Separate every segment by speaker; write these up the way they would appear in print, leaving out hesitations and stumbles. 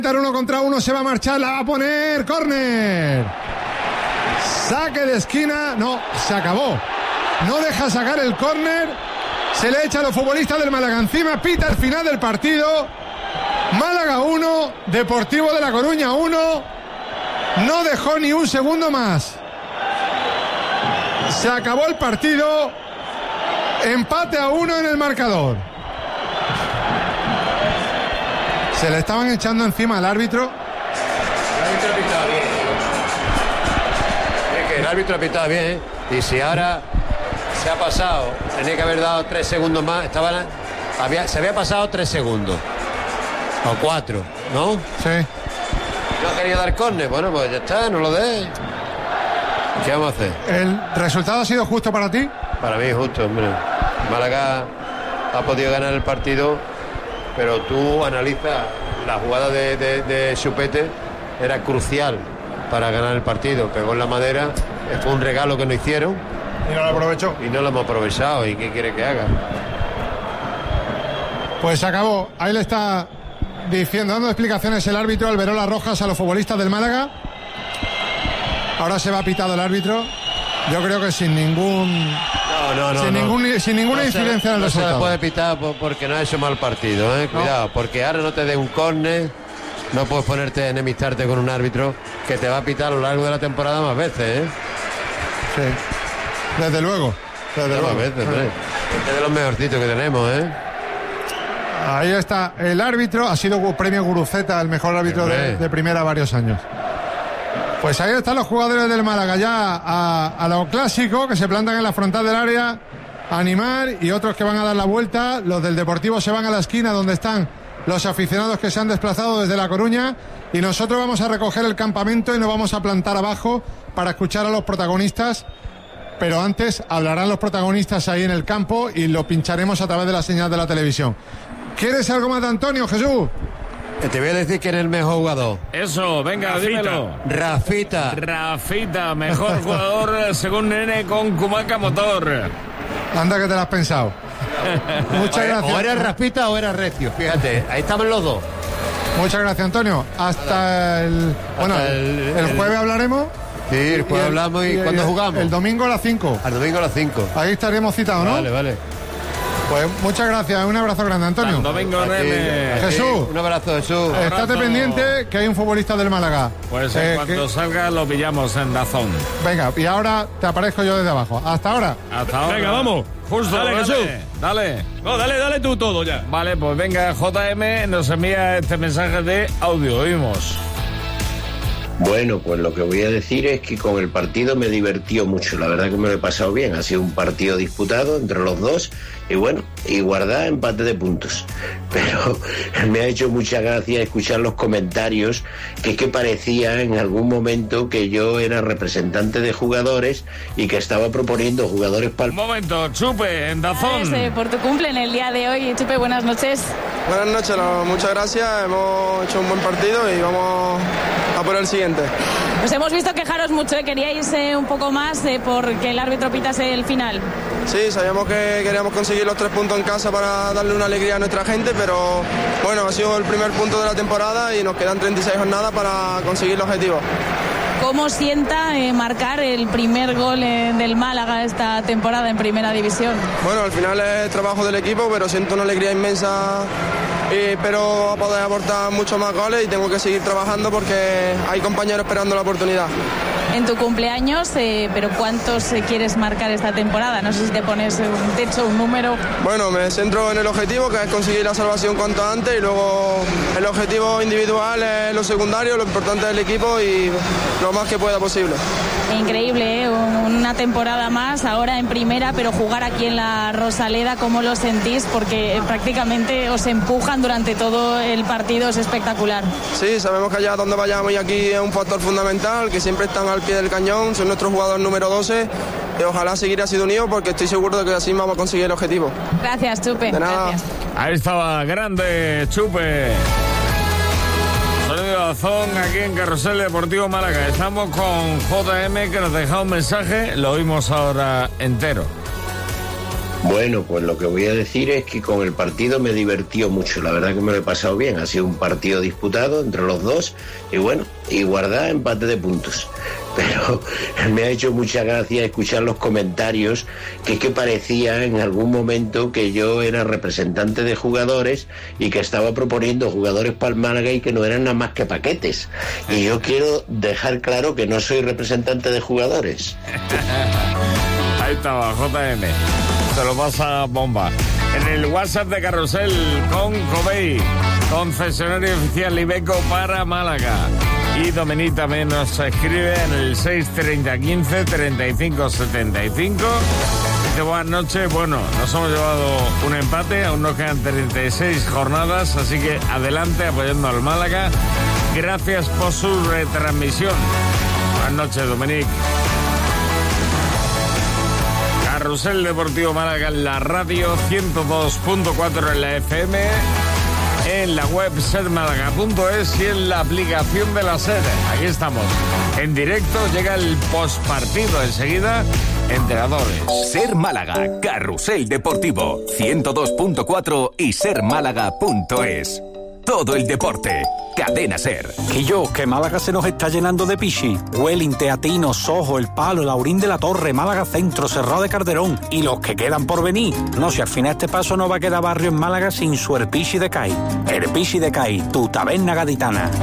Speaker 1: Uno contra uno, se va a marchar, la va a poner, córner. Saque de esquina, no, se acabó. No deja sacar el córner. Se le echa a los futbolistas del Málaga encima, pita el final del partido. Málaga 1, Deportivo de La Coruña 1. No dejó ni un segundo más. Se acabó el partido. Empate a 1 en el marcador. Se le estaban echando encima al árbitro.
Speaker 2: El árbitro ha pitado bien. Es que el árbitro ha pitado bien. Y si ahora se ha pasado, tenía que haber dado 3 segundos más. Se había pasado 3 segundos. O 4, ¿no?
Speaker 1: Sí.
Speaker 2: No quería dar córner. Bueno, pues ya está, no lo dé. ¿Qué vamos a hacer?
Speaker 1: ¿El resultado ha sido justo para ti?
Speaker 2: Para mí justo, hombre. Málaga ha podido ganar el partido, pero tú analizas la jugada de Chupete, era crucial para ganar el partido. Pegó en la madera, fue un regalo que nos hicieron.
Speaker 1: Y no lo aprovechó.
Speaker 2: Y no lo hemos aprovechado. ¿Y qué quiere que haga?
Speaker 1: Pues se acabó. Ahí le está diciendo, dando explicaciones el árbitro Alberola Rojas a los futbolistas del Málaga. Ahora se va pitado el árbitro. Yo creo que sin ningún... sin ninguna incidencia en el resultado.
Speaker 2: No se le puede pitar porque no ha hecho mal partido, cuidado, porque ahora no te dé un córner, no puedes ponerte a enemistarte con un árbitro que te va a pitar a lo largo de la temporada más veces,
Speaker 1: Sí, desde luego.
Speaker 2: Más veces, Es de los mejorcitos que tenemos,
Speaker 1: Ahí está el árbitro, ha sido premio Guruceta, el mejor árbitro de primera varios años. Pues ahí están los jugadores del Málaga ya a lo clásico, que se plantan en la frontal del área a animar, y otros que van a dar la vuelta. Los del Deportivo se van a la esquina donde están los aficionados que se han desplazado desde La Coruña, y nosotros vamos a recoger el campamento y nos vamos a plantar abajo para escuchar a los protagonistas. Pero antes hablarán los protagonistas ahí en el campo y lo pincharemos a través de la señal de la televisión. ¿Quieres algo más de Antonio, Jesús?
Speaker 2: Te voy a decir quién es el mejor jugador.
Speaker 3: Eso, venga, dímelo.
Speaker 2: Rafita,
Speaker 3: mejor jugador según Nene con Kumaca Motor.
Speaker 1: Anda que te lo has pensado. Muchas gracias.
Speaker 2: O era Rafita o era Recio, fíjate, ahí estaban los dos.
Speaker 1: Muchas gracias, Antonio. Hasta el jueves hablaremos.
Speaker 2: Sí, el jueves hablamos y ¿cuándo jugamos?
Speaker 1: El domingo a las 5.
Speaker 2: Al domingo a las 5.
Speaker 1: Ahí estaremos citados, ¿no?
Speaker 2: Vale.
Speaker 1: Pues muchas gracias, un abrazo grande, Antonio.
Speaker 3: Hasta domingo, Nene.
Speaker 1: Jesús.
Speaker 2: Un abrazo, Jesús.
Speaker 1: Estate pendiente que hay un futbolista del Málaga.
Speaker 3: Pues en cuanto salga lo pillamos en DAZN.
Speaker 1: Venga, y ahora te aparezco yo desde abajo. Hasta ahora.
Speaker 3: Venga, vamos. Justo, dale, Jesús. Dale.
Speaker 4: No, dale tú todo ya.
Speaker 3: Vale, pues venga, JM nos envía este mensaje de audio. Oímos.
Speaker 5: Bueno, pues lo que voy a decir es que con el partido me divertió mucho, la verdad que me lo he pasado bien, ha sido un partido disputado entre los dos y bueno, y guardar empate de puntos, pero me ha hecho mucha gracia escuchar los comentarios que parecía en algún momento que yo era representante de jugadores y que estaba proponiendo jugadores para...
Speaker 3: Un momento, Chupe, en DAZN.
Speaker 6: Por tu cumple en el día de hoy, Chupe, buenas noches.
Speaker 7: Buenas noches, muchas gracias, hemos hecho un buen partido y vamos a por el siguiente.
Speaker 6: Os hemos visto quejaros mucho, queríais un poco más porque el árbitro pitase el final.
Speaker 7: Sí, sabíamos que queríamos conseguir los 3 puntos en casa para darle una alegría a nuestra gente, pero bueno, ha sido el primer punto de la temporada y nos quedan 36 jornadas para conseguir el objetivo.
Speaker 6: ¿Cómo sienta marcar el primer gol del Málaga esta temporada en Primera División?
Speaker 7: Bueno, al final es trabajo del equipo, pero siento una alegría inmensa. Espero poder aportar muchos más goles y tengo que seguir trabajando porque hay compañeros esperando la oportunidad.
Speaker 6: En tu cumpleaños, pero ¿cuántos quieres marcar esta temporada? No sé si te pones un techo, un número.
Speaker 7: Bueno, me centro en el objetivo, que es conseguir la salvación cuanto antes, y luego el objetivo individual es lo secundario, lo importante es el equipo y lo más que pueda posible.
Speaker 6: Increíble, una temporada más, ahora en primera, pero jugar aquí en la Rosaleda, ¿cómo lo sentís? Porque prácticamente os empujan durante todo el partido, es espectacular.
Speaker 7: Sí, sabemos que allá donde vayamos y aquí es un factor fundamental, que siempre están al pie del cañón, son nuestros jugadores número 12 y ojalá seguir así de unidos porque estoy seguro de que así vamos a conseguir el objetivo.
Speaker 6: Gracias, Chupe.
Speaker 7: De nada.
Speaker 6: Gracias.
Speaker 3: Ahí estaba, grande Chupe. Sonido DAZN aquí en Carrusel Deportivo Málaga. Estamos con JM que nos deja un mensaje, lo oímos ahora entero.
Speaker 5: Bueno, pues lo que voy a decir es que con el partido me divertió mucho, la verdad que me lo he pasado bien, ha sido un partido disputado entre los dos y bueno, y guardar empate de puntos. Pero me ha hecho mucha gracia escuchar los comentarios que parecía en algún momento que yo era representante de jugadores y que estaba proponiendo jugadores para el Málaga y que no eran nada más que paquetes. Y yo quiero dejar claro que no soy representante de jugadores.
Speaker 3: Ahí estaba, JM. Se lo pasa bomba. En el WhatsApp de Carrusel con Covey, concesionario oficial Iveco para Málaga. Y Dominic también nos escribe en el 630 15 35 75. Dice, buenas noches. Bueno, nos hemos llevado un empate, aún nos quedan 36 jornadas, así que adelante apoyando al Málaga. Gracias por su retransmisión. Buenas noches, Dominic. Carrusel Deportivo Málaga en la radio, 102.4 en la FM, en la web sermálaga.es y en la aplicación de la SER. Aquí estamos, en directo, llega el postpartido enseguida, entrenadores.
Speaker 4: Ser Málaga, Carrusel Deportivo, 102.4 y sermálaga.es. Todo el deporte, Cadena SER.
Speaker 8: Que Málaga se nos está llenando de pichi. Welling, Teatino, Sojo, El Palo, Laurín de la Torre, Málaga Centro, Cerrado de Calderón y los que quedan por venir. No, si al final este paso no va a quedar barrio en Málaga sin su Erpichi de CAI. Erpichi de CAI, tu taberna gaditana.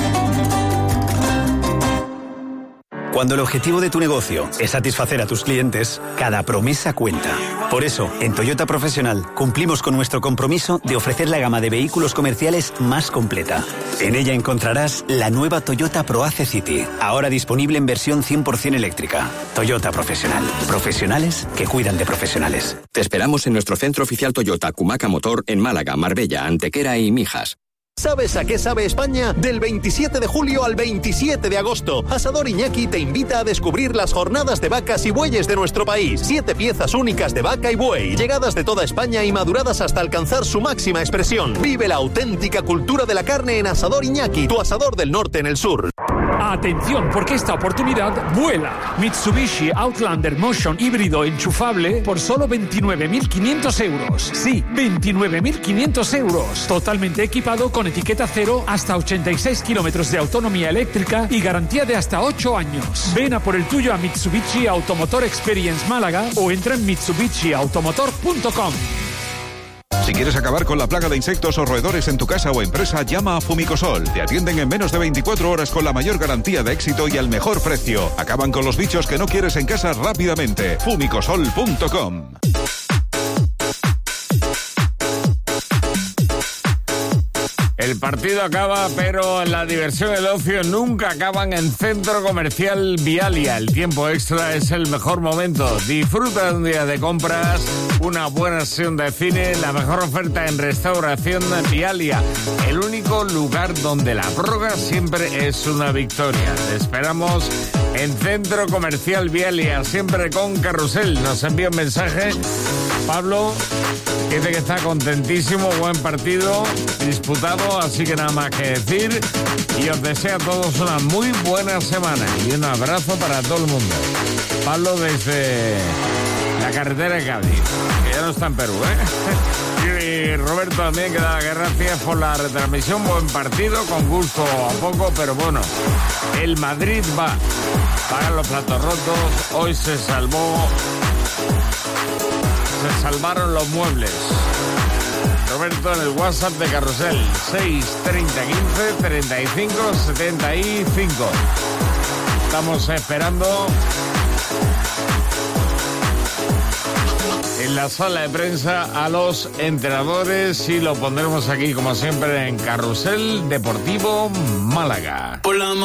Speaker 9: Cuando el objetivo de tu negocio es satisfacer a tus clientes, cada promesa cuenta. Por eso, en Toyota Profesional, cumplimos con nuestro compromiso de ofrecer la gama de vehículos comerciales más completa. En ella encontrarás la nueva Toyota ProAce City, ahora disponible en versión 100% eléctrica. Toyota Profesional. Profesionales que cuidan de profesionales.
Speaker 10: Te esperamos en nuestro centro oficial Toyota Cumaca Motor en Málaga, Marbella, Antequera y Mijas.
Speaker 11: ¿Sabes a qué sabe España? Del 27 de julio al 27 de agosto, Asador Iñaki te invita a descubrir las jornadas de vacas y bueyes de nuestro país. 7 piezas únicas de vaca y buey, llegadas de toda España y maduradas hasta alcanzar su máxima expresión. Vive la auténtica cultura de la carne en Asador Iñaki, tu asador del norte en el sur.
Speaker 12: Atención, porque esta oportunidad vuela. Mitsubishi Outlander Motion híbrido enchufable por solo 29.500 euros. Sí, 29.500 euros. Totalmente equipado con etiqueta cero, hasta 86 kilómetros de autonomía eléctrica y garantía de hasta 8 años. Ven a por el tuyo a Mitsubishi Automotor Experience Málaga o entra en mitsubishiautomotor.com.
Speaker 13: Si quieres acabar con la plaga de insectos o roedores en tu casa o empresa, llama a Fumicosol. Te atienden en menos de 24 horas con la mayor garantía de éxito y al mejor precio. Acaban con los bichos que no quieres en casa rápidamente. Fumicosol.com.
Speaker 3: El partido acaba, pero la diversión y el ocio nunca acaban en Centro Comercial Vialia. El tiempo extra es el mejor momento. Disfruta de un día de compras, una buena sesión de cine, la mejor oferta en restauración Vialia. El único lugar donde la prórroga siempre es una victoria. Te esperamos en Centro Comercial Vialia, siempre con Carrusel. Nos envía un mensaje Pablo, que dice que está contentísimo, buen partido disputado, así que nada más que decir, y os deseo a todos una muy buena semana y un abrazo para todo el mundo. Pablo desde la carretera de Cádiz, que ya no está en Perú, Y Roberto también, que da las gracias por la retransmisión, buen partido, con gusto a poco, pero bueno, el Madrid va, pagan los platos rotos, hoy se salvaron los muebles. Roberto en el WhatsApp de Carrusel, 630 15 35 75. Estamos esperando en la sala de prensa a los entrenadores y lo pondremos aquí como siempre en Carrusel Deportivo Málaga.